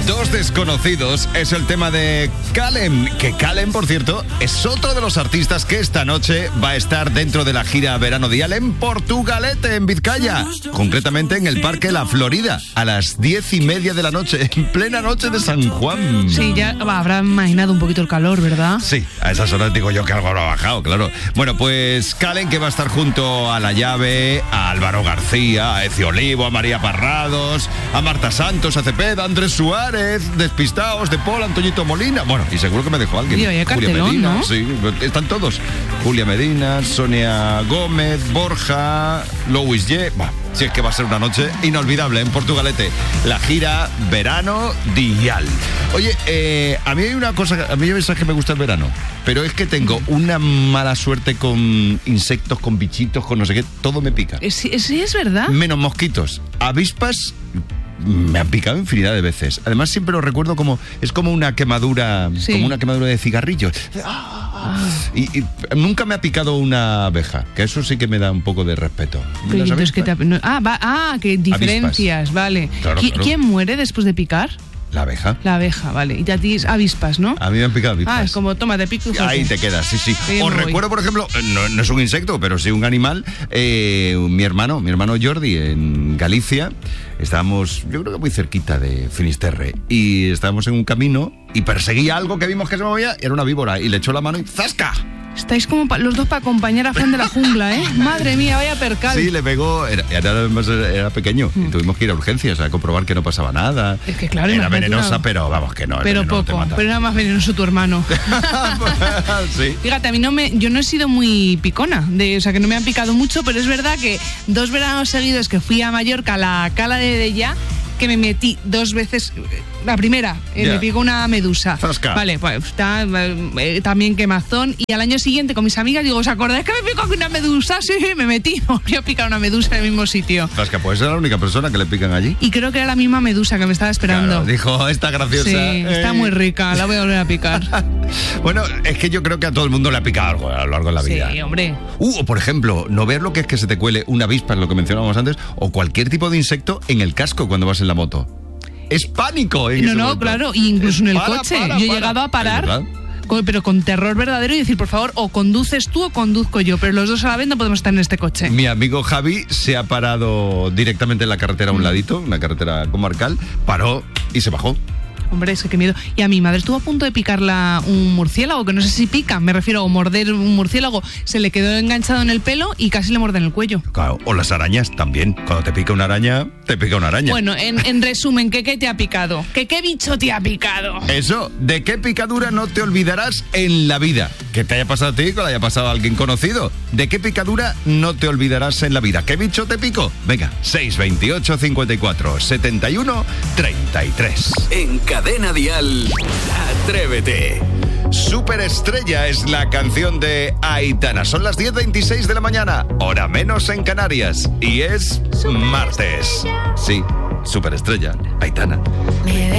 Dos desconocidos es el tema de Kalem, que Kalem, por cierto, es otro de los artistas que esta noche va a estar dentro de la gira Verano Dial en Portugalete, en Vizcaya, concretamente en el Parque La Florida, a las 10:30 de la noche, en plena noche de San Juan. Sí, ya habrá imaginado un poquito el calor, ¿verdad? Sí, a esas horas digo yo que algo habrá bajado, claro. Bueno, pues Kalem, que va a estar junto a La Llave, a Álvaro García, a Eci Olivo, a María Parrados, a Marta Santos, a Cepeda, a Andrés Suárez, Despistaos, De Paul, Antoñito Molina. Bueno, y seguro que me dejó alguien. Sí, vaya Julia cartelón, Medina, ¿no? sí, están todos. Julia Medina, Sonia Gómez, Borja, Louis Ye. Bah, si es que va a ser una noche inolvidable en Portugalete. La gira Verano Dial. Oye, a mí hay una cosa, a mí ya sabes que me gusta el verano, pero es que tengo una mala suerte con insectos, con bichitos, con no sé qué, todo me pica. Sí, es verdad. Menos mosquitos. Avispas me han picado infinidad de veces. Además siempre lo recuerdo como, es como una quemadura, Sí. como una quemadura de cigarrillos. Y nunca me ha picado una abeja, que eso sí que me da un poco de respeto. Pero ¿Las entonces, avispas? que diferencias, vale. Claro, claro. ¿Quién muere después de picar? La abeja. La abeja, vale. Y a ti avispas, ¿no? A mí me han picado avispas. Es como, toma, te pico. Ahí te quedas, sí, sí. Sí, Os me voy. recuerdo, por ejemplo, no es un insecto, pero sí un animal. Mi hermano Jordi, en Galicia, estábamos, yo creo que muy cerquita de Finisterre, y estábamos en un camino y perseguía algo que vimos que se movía, era una víbora, y le echó la mano y ¡zasca! Estáis como los dos para acompañar a Fran de la jungla, ¿eh? Madre mía, vaya percal. Sí, le pegó, era pequeño, y tuvimos que ir a urgencias a comprobar que no pasaba nada. Es que claro, era imagínate venenosa, una- pero vamos, que no. el Pero veneno no te poco, mata. pero era más venenoso tu hermano. Sí. Fíjate, a mí yo no he sido muy picona, o sea que no me han picado mucho, pero es verdad que 2 veranos seguidos que fui a Mallorca, a la Cala de Della, que me metí 2 veces. La primera, Ya. me picó una medusa. Zasca. Vale, pues está también quemazón. Y al año siguiente con mis amigas digo, ¿os acordáis que me picó una medusa? Sí, me metí, me volví a picar una medusa en el mismo sitio. Zasca, pues era la única persona que le pican allí. Y creo que era la misma medusa que me estaba esperando. Claro, dijo, esta graciosa. Sí, está muy rica, la voy a volver a picar. Bueno, es que yo creo que a todo el mundo le ha picado algo a lo largo de la vida. Sí, hombre. O por ejemplo, no ver lo que es que se te cuele una avispa, lo que mencionábamos antes, o cualquier tipo de insecto en el casco cuando vas en la moto. Es pánico. En ese momento. Claro, incluso en el Para, coche. para, Yo he para. llegado a ¿Es parar, verdad? pero con terror verdadero y decir, por favor, o conduces tú o conduzco yo, pero los dos a la vez no podemos estar en este coche. Mi amigo Javi se ha parado directamente en la carretera a un ladito, una carretera comarcal, paró y se bajó. Hombre, es que qué miedo. Y a mi madre estuvo a punto de picarla un murciélago, que no sé si pica, me refiero a morder un murciélago. Se le quedó enganchado en el pelo y casi le muerde en el cuello. Claro, o las arañas también. Cuando te pica una araña, te pica una araña. Bueno, en resumen, ¿qué te ha picado? ¿Qué bicho te ha picado? Eso, ¿de qué picadura no te olvidarás en la vida? Que te haya pasado a ti, que le haya pasado a alguien conocido. ¿De qué picadura no te olvidarás en la vida? ¿Qué bicho te picó? Venga, 628 54 71 33. En Cadena Dial, Atrévete. Superestrella es la canción de Aitana. Son las 10:26 de la mañana, hora menos en Canarias. Y es martes. Sí, Superestrella, Aitana.